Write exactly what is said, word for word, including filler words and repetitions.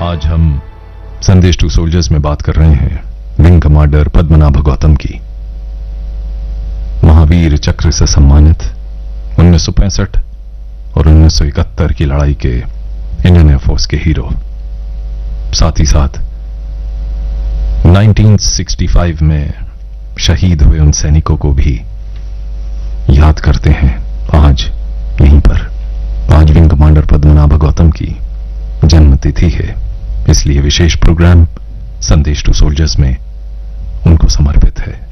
आज हम संदेश टू सोल्जर्स में बात कर रहे हैं विंग कमांडर पद्मनाभ गौतम की। महावीर चक्र से सम्मानित उन्नीस सौ पैंसठ और उन्नीस सौ इकहत्तर की लड़ाई के इंडियन एयरफोर्स के हीरो, साथ ही साथ उन्नीस सौ पैंसठ में शहीद हुए उन सैनिकों को भी याद करते हैं आज यहीं पर। आज विंग कमांडर पद्मनाभ गौतम की जन्म तिथि है, इसलिए विशेष प्रोग्राम संदेश टू सोल्जर्स में उनको समर्पित है।